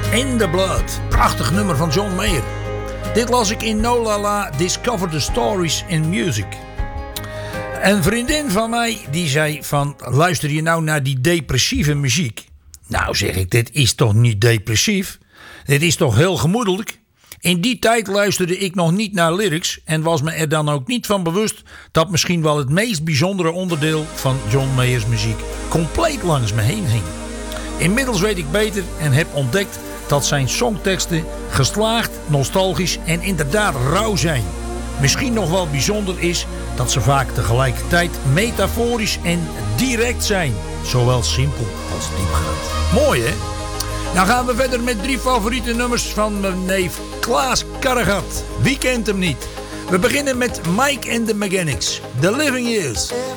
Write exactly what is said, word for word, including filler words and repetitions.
In the Blood. Prachtig nummer van John Mayer. Dit las ik in No La La Discover the Stories in Music. Een vriendin van mij die zei van, luister je nou naar die depressieve muziek? Nou zeg ik, dit is toch niet depressief? Dit is toch heel gemoedelijk? In die tijd luisterde ik nog niet naar lyrics en was me er dan ook niet van bewust dat misschien wel het meest bijzondere onderdeel van John Mayer's muziek compleet langs me heen ging. Inmiddels weet ik beter en heb ontdekt dat zijn songteksten geslaagd, nostalgisch en inderdaad rauw zijn. Misschien nog wel bijzonder is dat ze vaak tegelijkertijd metaforisch en direct zijn. Zowel simpel als diepgaand. Mooi hè? Dan gaan we verder met drie favoriete nummers van mijn neef Klaas Karregat. Wie kent hem niet? We beginnen met Mike and the Mechanics, The Living Years.